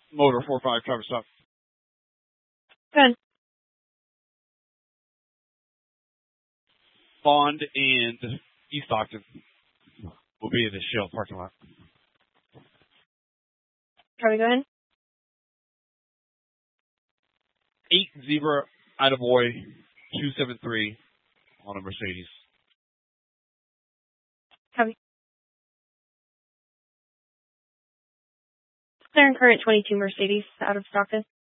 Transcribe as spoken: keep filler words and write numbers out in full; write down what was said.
Motor four five, Travis stop. Good. Bond and East Stockton will be in the Shell parking lot. Shall we go ahead? Eight zebra Attaboy two seven three on a Mercedes. Copy. Clear and current twenty-two Mercedes out of Stockton.